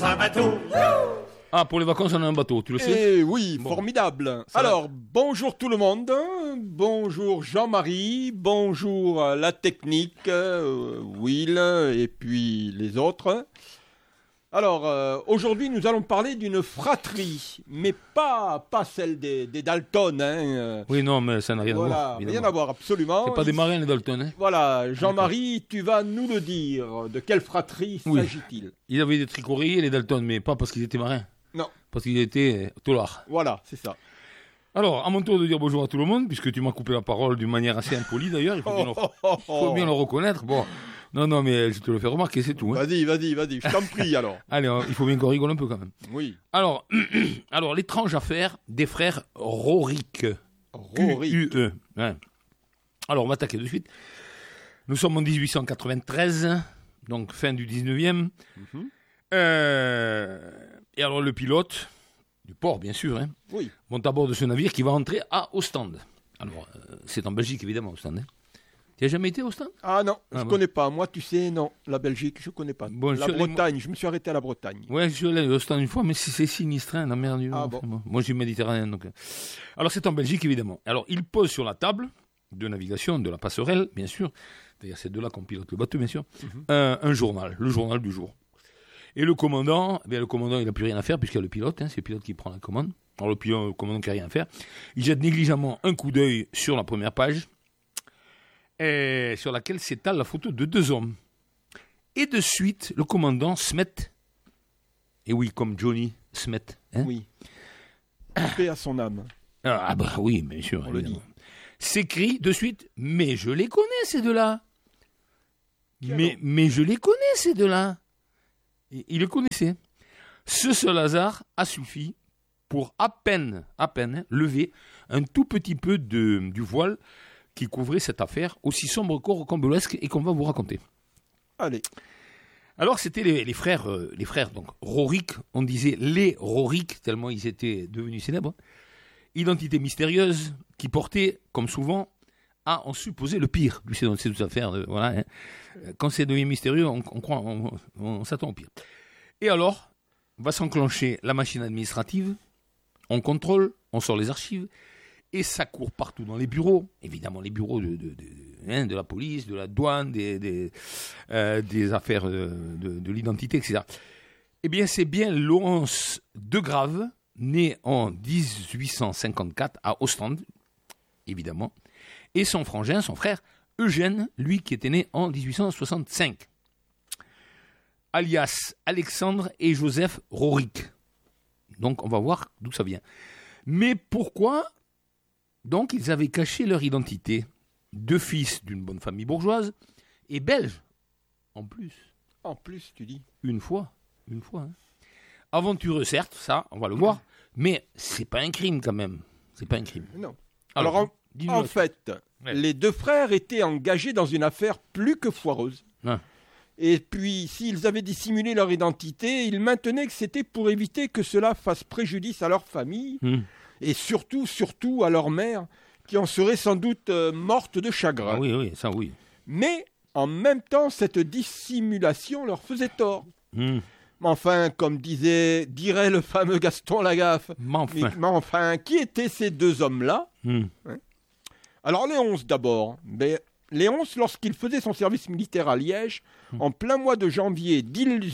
dans un bateau. Ah, pour les vacances, on a un bateau, tu le sais? Eh oui, bon. Formidable. Ça Alors, va. bonjour tout le monde. Bonjour Jean-Marie. Bonjour la technique, Will et puis les autres. Alors, aujourd'hui, nous allons parler d'une fratrie, mais pas celle des Dalton. Hein. Oui, non, mais ça n'a rien à voir. Voilà, évidemment. rien à voir, absolument. C'est pas des marins, les Dalton. Hein. Voilà, Jean-Marie, tu vas nous le dire. De quelle fratrie s'agit-il? Ils avaient des tricories, les Dalton, mais pas parce qu'ils étaient marins. Non. Parce qu'ils étaient taulards. Voilà, c'est ça. Alors, à mon tour de dire bonjour à tout le monde, puisque tu m'as coupé la parole d'une manière assez impolie d'ailleurs, il faut bien le reconnaître. Bon, non, mais je te le fais remarquer, c'est tout. Hein. Vas-y, je t'en prie alors. Allez, il faut bien qu'on rigole un peu quand même. Oui. Alors, l'étrange affaire des frères Rorik. Q-U-E. Ouais. Alors, on va attaquer de suite. Nous sommes en 1893, donc fin du 19e. Et alors, le pilote du port, bien sûr, hein, oui, monte à bord de ce navire qui va entrer à Ostende. Alors, c'est en Belgique, évidemment, Ostende. Hein. Tu n'as jamais été à Ostende? Ah non, je ne connais pas. Moi, tu sais, non. La Belgique, je ne connais pas. Bon, la Bretagne, je me suis arrêté à la Bretagne. Ouais, je suis allé à Ostende une fois, mais c'est sinistre, hein, la mer du Nord. Ah, bon. Moi, je suis méditerranéen. Donc. Alors, c'est en Belgique, évidemment. Alors, il pose sur la table de navigation de la passerelle, bien sûr. D'ailleurs, c'est de là qu'on pilote le bateau, bien sûr. Un journal, le journal du jour. Et le commandant, il n'a plus rien à faire, puisqu'il y a le pilote, hein, c'est le pilote qui prend la commande. Alors, le commandant qui n'a rien à faire. Il jette négligemment un coup d'œil sur la première page, et sur laquelle s'étale la photo de deux hommes. Et de suite, le commandant Smet, et oui, comme Johnny Smet, hein, oui, paix à son âme. Ah bah oui, bien sûr, on le dit. S'écrie de suite, mais je les connais ces deux-là. Mais je les connais ces deux-là. Il le connaissait. Ce seul hasard a suffi pour à peine lever un tout petit peu du voile qui couvrait cette affaire aussi sombre qu'au rocambolesque et qu'on va vous raconter. Allez. Alors c'était les frères donc Rorik, on disait les Rorik tellement ils étaient devenus célèbres. Identité mystérieuse qui portait, comme souvent, à en supposer le pire. Tu sais, dans ces affaires, voilà. Hein. Quand c'est devenu mystérieux, on s'attend au pire. Et alors, va s'enclencher la machine administrative, on contrôle, on sort les archives, et ça court partout dans les bureaux. Évidemment, les bureaux de la police, de la douane, des affaires de l'identité, etc. Eh bien, c'est bien Laurence Degrave, né en 1854 à Ostende, évidemment, et son frangin, son frère Eugène, lui qui était né en 1865, alias Alexandre et Joseph Rorik. Donc on va voir d'où ça vient. Mais pourquoi donc ils avaient caché leur identité? Deux fils d'une bonne famille bourgeoise et belges, en plus. En plus, tu dis. Une fois. Hein. Aventureux, certes, ça, on va le voir, mais c'est pas un crime quand même. C'est pas un crime. Non. Alors en fait, les deux frères étaient engagés dans une affaire plus que foireuse. Ah. Et puis, s'ils avaient dissimulé leur identité, ils maintenaient que c'était pour éviter que cela fasse préjudice à leur famille, et surtout à leur mère, qui en serait sans doute morte de chagrin. Ah oui, ça oui. Mais, en même temps, cette dissimulation leur faisait tort. Enfin, comme dirait le fameux Gaston Lagaffe. Mais enfin, qui étaient ces deux hommes-là? Alors, Léonce d'abord. Léonce, lorsqu'il faisait son service militaire à Liège, en plein mois de janvier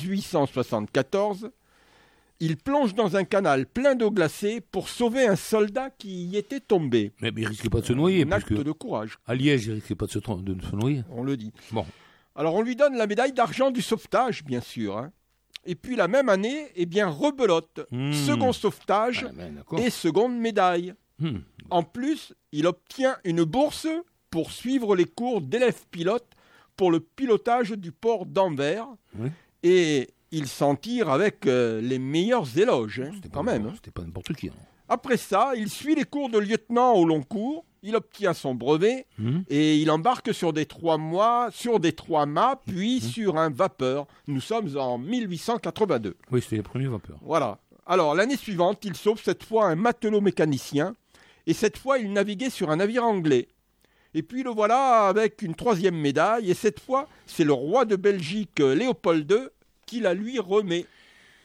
1874, il plonge dans un canal plein d'eau glacée pour sauver un soldat qui y était tombé. Mais il risquait pas de se noyer. Un acte de courage. À Liège, il risquait pas de se noyer. On le dit. Bon. Alors, on lui donne la médaille d'argent du sauvetage, bien sûr. Hein. Et puis, la même année, rebelote. Second sauvetage et seconde médaille. En plus, il obtient une bourse pour suivre les cours d'élève pilote pour le pilotage du port d'Anvers. Et il s'en tire avec les meilleurs éloges, hein, quand même. C'était pas n'importe qui. Hein. Après ça, il suit les cours de lieutenant au long cours, il obtient son brevet et il embarque sur des 3 mâts, puis sur un vapeur. Nous sommes en 1882. Oui, c'était les premiers vapeurs. Voilà. Alors, l'année suivante, il sauve cette fois un matelot mécanicien et cette fois, il naviguait sur un navire anglais. Et puis le voilà avec une 3e médaille, et cette fois, c'est le roi de Belgique, Léopold II, qui la lui remet.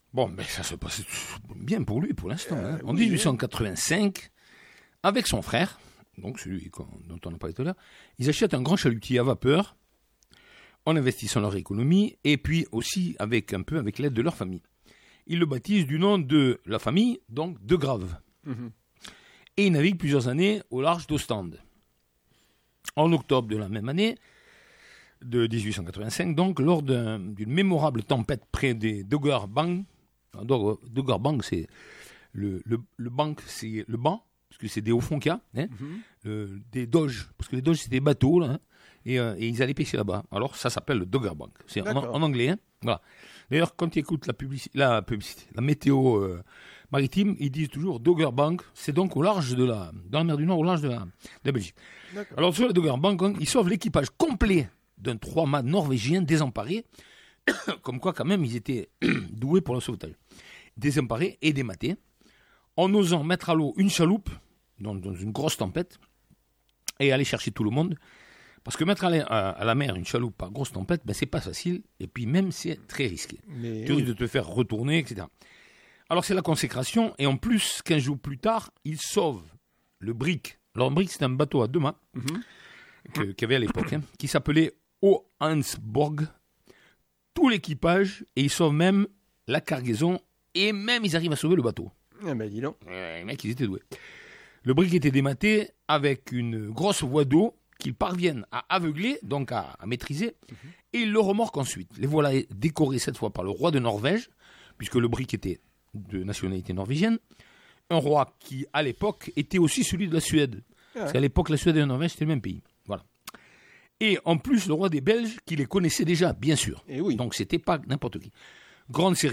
Bon, mais ça se passe bien pour lui, pour l'instant. En 1885, avec son frère, donc celui dont on a parlé tout à l'heure, ils achètent un grand chalutier à vapeur, en investissant leur économie, et puis aussi avec l'aide de leur famille. Ils le baptisent du nom de la famille, donc de Grave. Et ils naviguent plusieurs années au large d'Ostende. En octobre de la même année, de 1885, donc, lors d'une mémorable tempête près des Dogger Bank. Dogger Bank, c'est le bank, c'est le banc, parce que c'est des hauts fonds qu'il y a, des doges, parce que les doges, c'est des bateaux, là, et ils allaient pêcher là-bas. Alors, ça s'appelle le Dogger Bank. C'est en anglais, voilà. D'ailleurs, quand tu écoutes la météo maritime, ils disent toujours Dogger Bank, c'est donc au large dans la mer du Nord, au large de la Belgique. D'accord. Alors, sur le Dogger Bank, ils sauvent l'équipage complet d'un 3-mâts norvégien désemparé, comme quoi, quand même, ils étaient doués pour le sauvetage. Désemparés et dématés, en osant mettre à l'eau une chaloupe dans une grosse tempête et aller chercher tout le monde. Parce que mettre à la mer une chaloupe par grosse tempête, c'est pas facile, et puis même c'est très risqué. Tu risques de te faire retourner, etc. Alors c'est la consécration, et en plus, 15 jours plus tard, ils sauvent le Brick. Alors le Brick, c'est un bateau à 2 mâts, qu'il y avait à l'époque, qui s'appelait Johannesborg, tout l'équipage, et ils sauvent même la cargaison, et même ils arrivent à sauver le bateau. Ah ben dis donc. Les mecs, ils étaient doués. Le Brick était dématé avec une grosse voie d'eau qu'ils parviennent à aveugler, donc à maîtriser, et ils le remorquent ensuite. Les voilà décorés cette fois par le roi de Norvège, puisque le Brick était de nationalité norvégienne, un roi qui, à l'époque, était aussi celui de la Suède. Parce qu'à l'époque, la Suède et la Norvège, c'était le même pays. Voilà. Et en plus, le roi des Belges, qui les connaissait déjà, bien sûr. Et oui. Donc, c'était pas n'importe qui. Grande cérémonie.